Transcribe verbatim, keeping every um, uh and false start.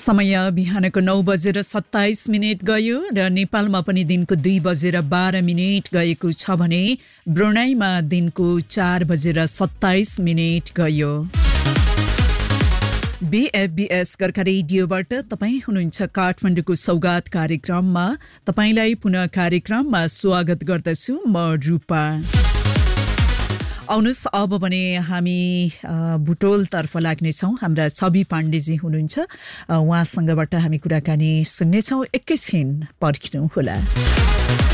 समय बिहानको नौ बजेर सत्ताइस मिनट गयो र नेपालमा पनि दिनको दुई बजेर बाह्र मिनट गएको छ भने ब्रुनाईमा दिनको चार बजेर सत्ताइस मिनट गयो। बीएफबीएस गोर्खा रेडियोबाट तपाईँ हुनुहुन्छ काठमाडौँको सौगात कार्यक्रममा। तपाईँलाई पुनः कार्यक्रममा स्वागत गर्दछु म रूपा। आउनुहोस् अब भने हामी बुटोलतर्फ लाग्नेछौँ। हाम्रा छवि पाण्डेजी हुनुहुन्छ, उहाँसँगबाट हामी कुराकानी सुन्नेछौँ। एकैछिन पर्खिनु होला।